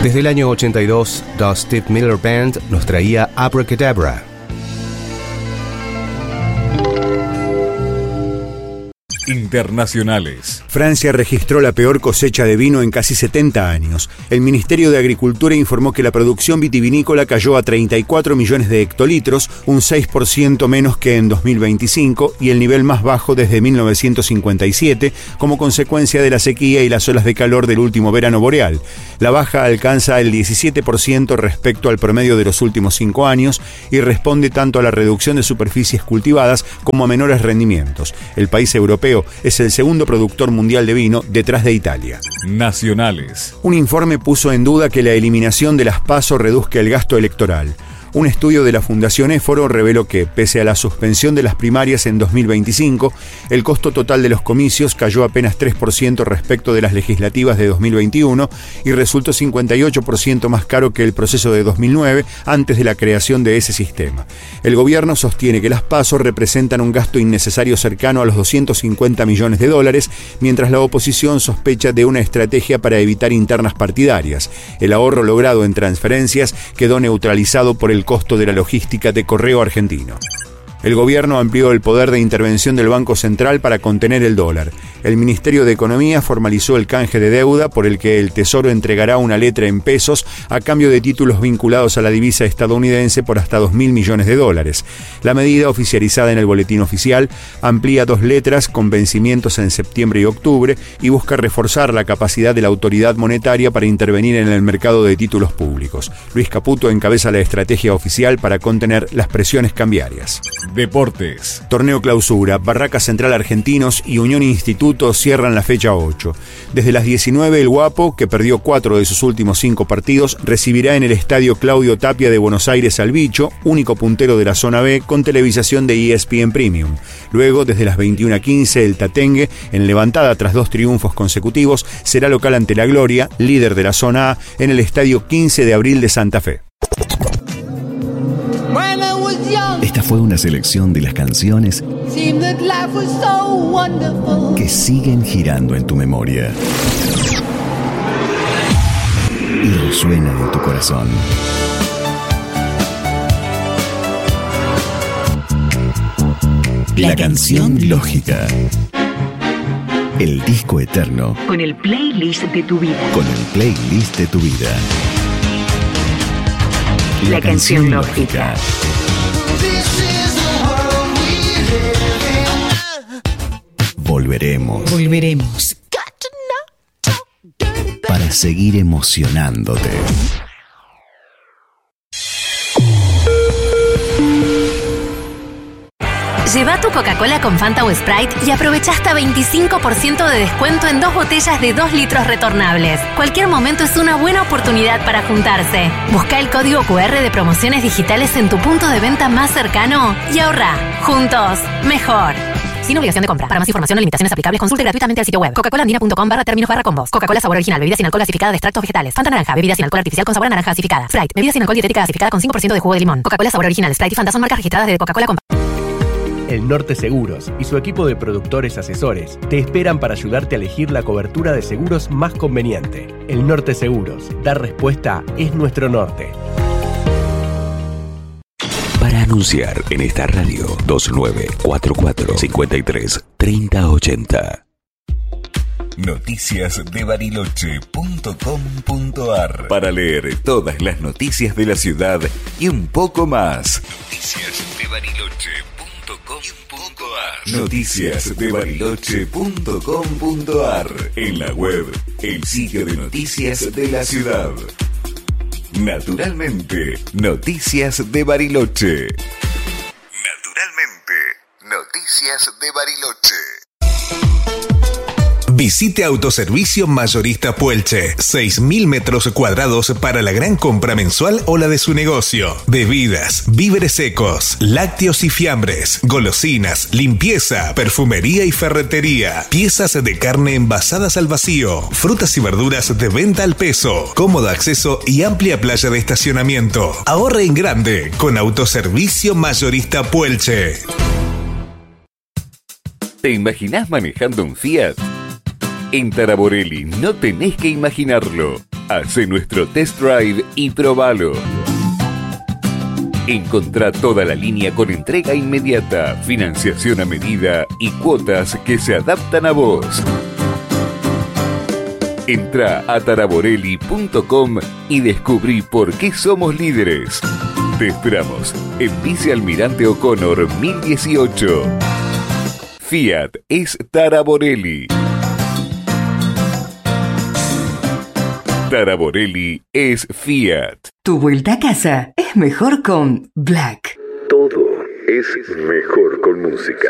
Desde el año 82, The Steve Miller Band nos traía Abracadabra. Internacionales. Francia registró la peor cosecha de vino en casi 70 años. El Ministerio de Agricultura informó que la producción vitivinícola cayó a 34 millones de hectolitros, un 6% menos que en 2025 y el nivel más bajo desde 1957, como consecuencia de la sequía y las olas de calor del último verano boreal. La baja alcanza el 17% respecto al promedio de los últimos 5 años y responde tanto a la reducción de superficies cultivadas como a menores rendimientos. El país europeo es el segundo productor mundial de vino detrás de Italia. Nacionales. Un informe puso en duda que la eliminación de las PASO reduzca el gasto electoral. Un estudio de la Fundación Éforo reveló que, pese a la suspensión de las primarias en 2025, el costo total de los comicios cayó apenas 3% respecto de las legislativas de 2021 y resultó 58% más caro que el proceso de 2009 antes de la creación de ese sistema. El gobierno sostiene que las PASO representan un gasto innecesario cercano a los $250 millones, mientras la oposición sospecha de una estrategia para evitar internas partidarias. El ahorro logrado en transferencias quedó neutralizado por el costo de la logística de Correo Argentino. El gobierno amplió el poder de intervención del Banco Central para contener el dólar. El Ministerio de Economía formalizó el canje de deuda por el que el Tesoro entregará una letra en pesos a cambio de títulos vinculados a la divisa estadounidense por hasta $2.000 millones. La medida, oficializada en el Boletín Oficial, amplía 2 letras con vencimientos en septiembre y octubre y busca reforzar la capacidad de la autoridad monetaria para intervenir en el mercado de títulos públicos. Luis Caputo encabeza la estrategia oficial para contener las presiones cambiarias. Deportes. Torneo Clausura, Barraca Central Argentinos y Unión Instituto cierran la fecha 8. Desde las 19, el Guapo, que perdió 4 de sus últimos 5 partidos, recibirá en el Estadio Claudio Tapia de Buenos Aires al Bicho, único puntero de la zona B, con televisación de ESPN Premium. Luego, desde las 21:15, el Tatengue, en levantada tras 2 triunfos consecutivos, será local ante la Gloria, líder de la zona A, en el Estadio 15 de Abril de Santa Fe. Esta fue una selección de las canciones que siguen girando en tu memoria y resuenan en tu corazón. La canción lógica. El disco eterno. Con el playlist de tu vida. Con el playlist de tu vida. La canción lógica. Volveremos. Para seguir emocionándote. Lleva tu Coca-Cola con Fanta o Sprite y aprovecha hasta 25% de descuento en 2 botellas de 2 litros retornables. Cualquier momento es una buena oportunidad para juntarse. Busca el código QR de promociones digitales en tu punto de venta más cercano y ahorra. Juntos, mejor. Sin obligación de compra. Para más información o limitaciones aplicables, consulte gratuitamente al sitio web coca-colaandina.com/términos/combos. Coca-Cola sabor original. Bebidas sin alcohol gasificada de extractos vegetales. Fanta naranja. Bebidas sin alcohol artificial con sabor a naranja gasificada. Sprite. Bebidas sin alcohol dietética gasificada con 5% de jugo de limón. Coca-Cola sabor original. Sprite y Fanta son marcas registradas de Coca-Cola Company. El Norte Seguros y su equipo de productores asesores te esperan para ayudarte a elegir la cobertura de seguros más conveniente. El Norte Seguros. Dar respuesta es nuestro norte. Para anunciar en esta radio, 2944-53-3080. Noticiasdebariloche.com.ar. Para leer todas las noticias de la ciudad y un poco más. Noticiasdebariloche.com.ar. Noticiasdebariloche.com.ar. En la web, el sitio de noticias de la ciudad. Naturalmente, Noticias de Bariloche. Naturalmente, Noticias de Bariloche. Visite Autoservicio Mayorista Puelche. 6.000 metros cuadrados para la gran compra mensual o la de su negocio. Bebidas, víveres secos, lácteos y fiambres, golosinas, limpieza, perfumería y ferretería, piezas de carne envasadas al vacío, frutas y verduras de venta al peso, cómodo acceso y amplia playa de estacionamiento. Ahorre en grande con Autoservicio Mayorista Puelche. ¿Te imaginás manejando un Fiat? En Taraborelli no tenés que imaginarlo. Hacé nuestro test drive y probalo. Encontrá toda la línea con entrega inmediata, financiación a medida y cuotas que se adaptan a vos. Entrá a taraborelli.com y descubrí por qué somos líderes. Te esperamos en Vice Almirante O'Connor 1018. Fiat es Taraborelli. Taraborelli es Fiat. Tu vuelta a casa es mejor con Black. Todo es mejor con música.